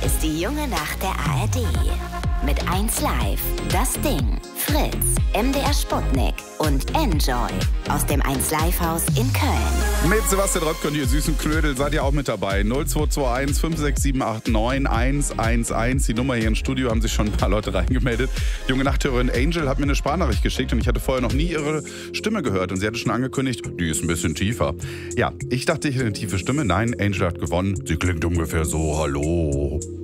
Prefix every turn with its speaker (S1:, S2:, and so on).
S1: ist die junge Nacht der ARD. Mit 1 Live, Das Ding, Fritz, MDR Sputnik und Enjoy aus dem 1 Live Haus in Köln.
S2: Mit Sebastian Röpke und ihr süßen Knödel seid ihr auch mit dabei. 0221 56789 111. Die Nummer hier im Studio, haben sich schon ein paar Leute reingemeldet. Junge Nachthörerin Angel hat mir eine Sprachnachricht geschickt und ich hatte vorher noch nie ihre Stimme gehört. Und sie hatte schon angekündigt, die ist ein bisschen tiefer. Ja, ich dachte, ich hätte eine tiefe Stimme. Nein, Angel hat gewonnen. Sie klingt ungefähr so, hallo.